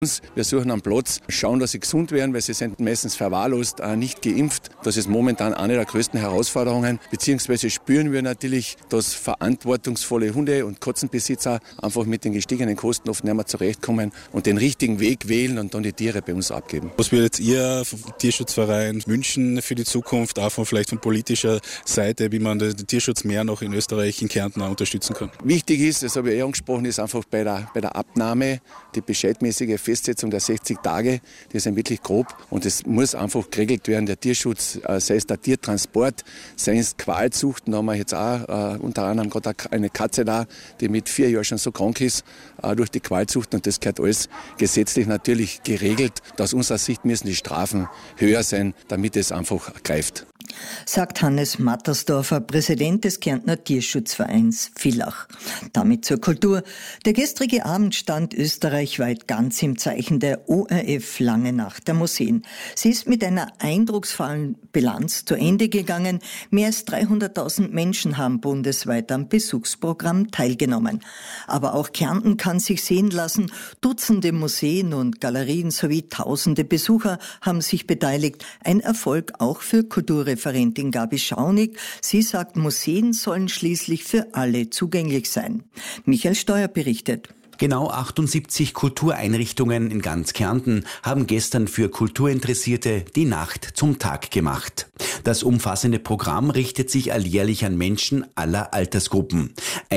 Wir suchen einen Platz, schauen, dass sie gesund werden, weil sie sind meistens verwahrlost, nicht geimpft. Das ist momentan eine der größten Herausforderungen. Beziehungsweise spüren wir natürlich, dass verantwortungsvolle Hunde- und Katzenbesitzer einfach mit den gestiegenen Kosten oft nicht mehr zurechtkommen und den richtigen Weg wählen und dann die Tiere bei uns abgeben. Was würdet ihr vom Tierschutzverein wünschen für die Zukunft, auch vielleicht von politischer Seite, wie man den Tierschutz mehr noch in Österreich, in Kärnten auch unterstützen kann? Wichtig ist, das habe ich angesprochen, ist einfach bei der Abnahme die bescheidmäßige Festsetzung der 60 Tage, die sind wirklich grob und es muss einfach geregelt werden, der Tierschutz, sei es der Tiertransport, sei es Qualzuchten, da haben wir jetzt auch unter anderem gerade eine Katze da, die mit 4 Jahren schon so krank ist durch die Qualzucht und das gehört alles gesetzlich natürlich geregelt. Aus unserer Sicht müssen die Strafen höher sein, damit es einfach greift. Sagt Hannes Mattersdorfer, Präsident des Kärntner Tierschutzvereins Villach. Damit zur Kultur. Der gestrige Abend stand österreichweit ganz im Zeichen der ORF Lange Nacht der Museen. Sie ist mit einer eindrucksvollen Bilanz zu Ende gegangen. Mehr als 300.000 Menschen haben bundesweit am Besuchsprogramm teilgenommen. Aber auch Kärnten kann sich sehen lassen. Dutzende Museen und Galerien sowie tausende Besucher haben sich beteiligt. Ein Erfolg auch für Kulturreferentin Gabi Schaunig. Sie sagt, Museen sollen schließlich für alle zugänglich sein. Michael Steuer berichtet. Genau 78 Kultureinrichtungen in ganz Kärnten haben gestern für Kulturinteressierte die Nacht zum Tag gemacht. Das umfassende Programm richtet sich alljährlich an Menschen aller Altersgruppen.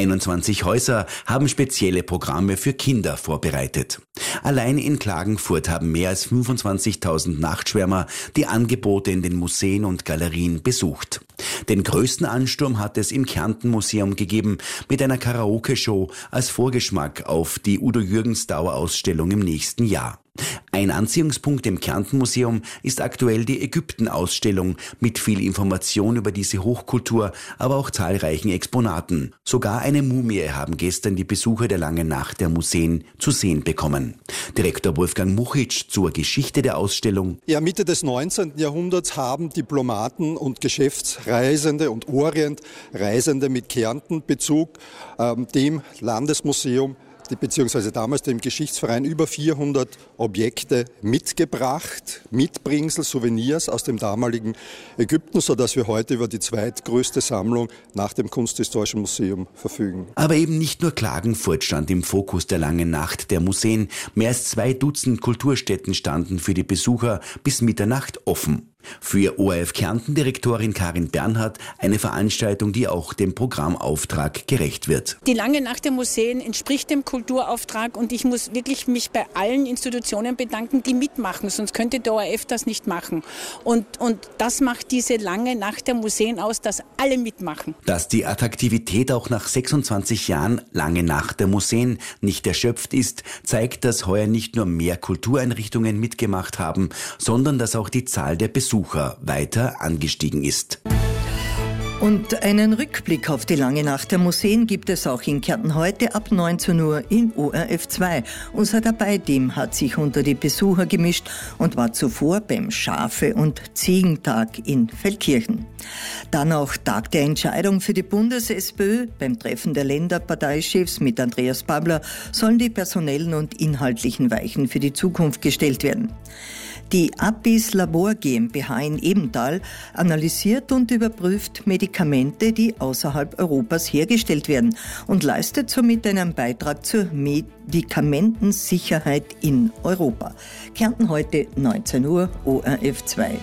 21 Häuser haben spezielle Programme für Kinder vorbereitet. Allein in Klagenfurt haben mehr als 25.000 Nachtschwärmer die Angebote in den Museen und Galerien besucht. Den größten Ansturm hat es im Kärnten-Museum gegeben mit einer Karaoke-Show als Vorgeschmack auf die Udo Jürgens Dauerausstellung im nächsten Jahr. Ein Anziehungspunkt im Kärnten-Museum ist aktuell die Ägypten-Ausstellung mit viel Information über diese Hochkultur, aber auch zahlreichen Exponaten. Sogar eine Mumie haben gestern die Besucher der Langen Nacht der Museen zu sehen bekommen. Direktor Wolfgang Muchitsch zur Geschichte der Ausstellung. Ja, Mitte des 19. Jahrhunderts haben Diplomaten und Geschäftsreisende und Orientreisende mit Kärnten Bezug, dem Landesmuseum beziehungsweise damals dem Geschichtsverein über 400 Objekte mitgebracht, Mitbringsel, Souvenirs aus dem damaligen Ägypten, sodass wir heute über die zweitgrößte Sammlung nach dem Kunsthistorischen Museum verfügen. Aber eben nicht nur Klagenfurt stand im Fokus der Langen Nacht der Museen. Mehr als 2 Dutzend Kulturstätten standen für die Besucher bis Mitternacht offen. Für ORF Kärnten-Direktorin Karin Bernhardt eine Veranstaltung, die auch dem Programmauftrag gerecht wird. Die Lange Nacht der Museen entspricht dem Kulturauftrag und ich muss wirklich mich bei allen Institutionen bedanken, die mitmachen, sonst könnte der ORF das nicht machen. Und das macht diese Lange Nacht der Museen aus, dass alle mitmachen. Dass die Attraktivität auch nach 26 Jahren Lange Nacht der Museen nicht erschöpft ist, zeigt, dass heuer nicht nur mehr Kultureinrichtungen mitgemacht haben, sondern dass auch die Zahl der Besucher weiter angestiegen ist. Und einen Rückblick auf die Lange Nacht der Museen gibt es auch in Kärnten heute ab 19 Uhr in ORF 2. Unser Dabei-Team hat sich unter die Besucher gemischt und war zuvor beim Schafe- und Ziegentag in Feldkirchen. Dann auch Tag der Entscheidung für die Bundes-SPÖ. Beim Treffen der Länderparteichefs mit Andreas Babler sollen die personellen und inhaltlichen Weichen für die Zukunft gestellt werden. Die Apis Labor GmbH in Ebenthal analysiert und überprüft Medikamente, die außerhalb Europas hergestellt werden und leistet somit einen Beitrag zur Medikamentensicherheit in Europa. Kärnten heute 19 Uhr, ORF 2.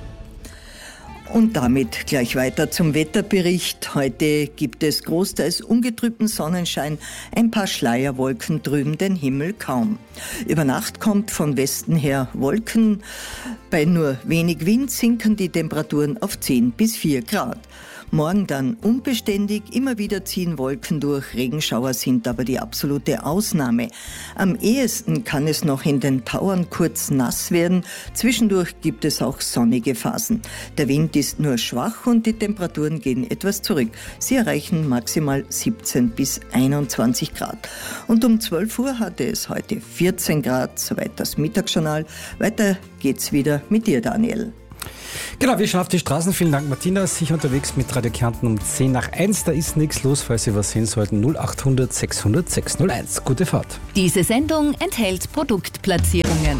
Und damit gleich weiter zum Wetterbericht. Heute gibt es großteils ungetrübten Sonnenschein, ein paar Schleierwolken trüben den Himmel kaum. Über Nacht kommt von Westen her Wolken. Bei nur wenig Wind sinken die Temperaturen auf 10 bis 4 Grad. Morgen dann unbeständig, immer wieder ziehen Wolken durch, Regenschauer sind aber die absolute Ausnahme. Am ehesten kann es noch in den Tauern kurz nass werden, zwischendurch gibt es auch sonnige Phasen. Der Wind ist nur schwach und die Temperaturen gehen etwas zurück. Sie erreichen maximal 17 bis 21 Grad. Und um 12 Uhr hatte es heute 14 Grad, soweit das Mittagsjournal. Weiter geht's wieder mit dir, Daniel. Genau, wir schauen auf die Straßen. Vielen Dank, Martina. Sicher unterwegs mit Radio Kärnten um 10 nach 1. Da ist nichts los, falls Sie was sehen sollten. 0800 600 601. Gute Fahrt. Diese Sendung enthält Produktplatzierungen.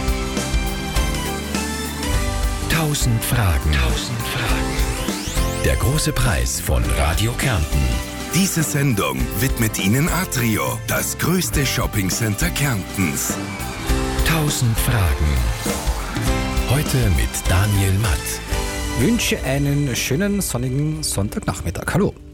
1000 Fragen. Der große Preis von Radio Kärnten. Diese Sendung widmet Ihnen Atrio, das größte Shoppingcenter Kärntens. 1000 Fragen. Heute mit Daniel Matt. Wünsche einen schönen sonnigen Sonntagnachmittag. Hallo.